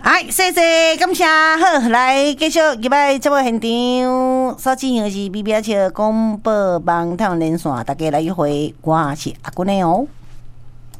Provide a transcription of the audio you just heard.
哎，谢谢，感谢。好，来继续入来节目现场，所进行的是 BBH 广播网台湾连线，大家来一回，我是阿君的哦。